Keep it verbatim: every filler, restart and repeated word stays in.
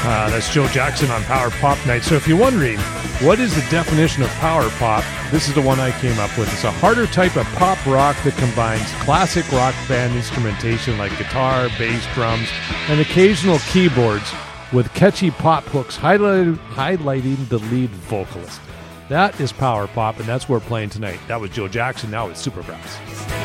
Uh, that's Joe Jackson on Power Pop Night. So if you're wondering, what is the definition of power pop? This is the one I came up with. It's a harder type of pop rock that combines classic rock band instrumentation like guitar, bass, drums, and occasional keyboards with catchy pop hooks highlight, highlighting the lead vocalist. That is power pop, and that's what we're playing tonight. That was Joe Jackson. Now it's Supergrass.